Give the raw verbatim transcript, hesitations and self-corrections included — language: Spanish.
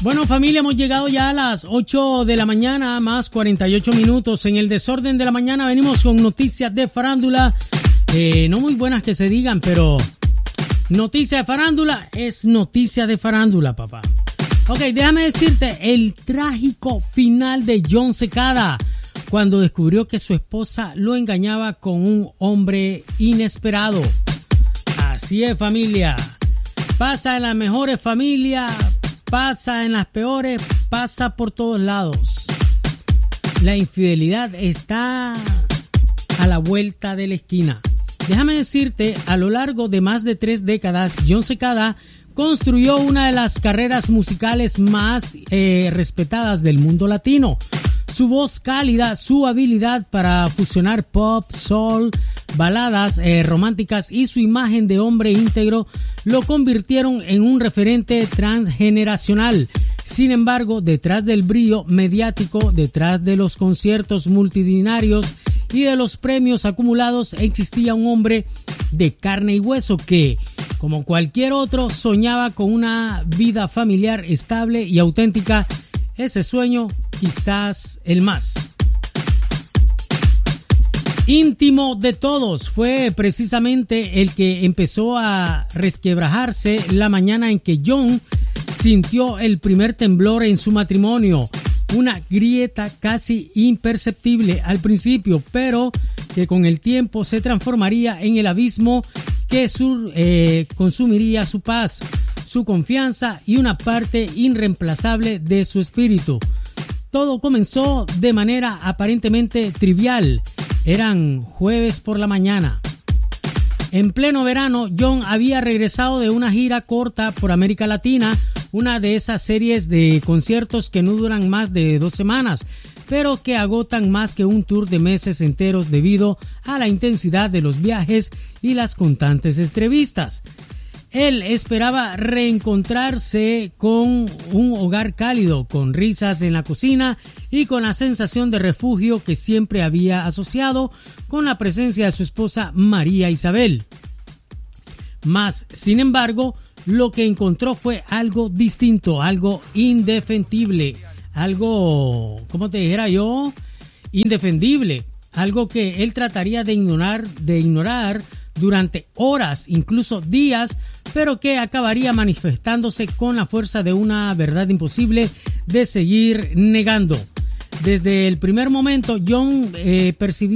Bueno, familia, hemos llegado ya a las ocho de la mañana, más cuarenta y ocho minutos. En el desorden de la mañana venimos con noticias de farándula. Eh, no muy buenas que se digan, pero noticia de farándula es noticia de farándula, papá. Ok, déjame decirte el trágico final de Jon Secada cuando descubrió que su esposa lo engañaba con un hombre inesperado. Así es, familia. Pasa en las mejores familias, pasa en las peores, pasa por todos lados. La infidelidad está a la vuelta de la esquina. Déjame decirte, a lo largo de más de tres décadas, Jon Secada construyó una de las carreras musicales más eh, respetadas del mundo latino. Su voz cálida, su habilidad para fusionar pop, soul, baladas eh, románticas y su imagen de hombre íntegro lo convirtieron en un referente transgeneracional. Sin embargo, detrás del brillo mediático, detrás de los conciertos multitudinarios y de los premios acumulados, existía un hombre de carne y hueso que, como cualquier otro, soñaba con una vida familiar estable y auténtica. Ese sueño, quizás el más íntimo de todos, fue precisamente el que empezó a resquebrajarse la mañana en que Jon sintió el primer temblor en su matrimonio. Una grieta casi imperceptible al principio, pero que con el tiempo se transformaría en el abismo que sur, eh, consumiría su paz, su confianza y una parte irreemplazable de su espíritu. Todo comenzó de manera aparentemente trivial. Eran jueves por la mañana. En pleno verano, Jon había regresado de una gira corta por América Latina, una de esas series de conciertos que no duran más de dos semanas, pero que agotan más que un tour de meses enteros debido a la intensidad de los viajes y las constantes entrevistas. Él esperaba reencontrarse con un hogar cálido, con risas en la cocina y con la sensación de refugio que siempre había asociado con la presencia de su esposa María Isabel. Mas, sin embargo, lo que encontró fue algo distinto, algo indefendible, algo, ¿cómo te dijera yo? Indefendible, algo que él trataría de ignorar, de ignorar durante horas, incluso días, pero que acabaría manifestándose con la fuerza de una verdad imposible de seguir negando. Desde el primer momento, Jon eh, percibió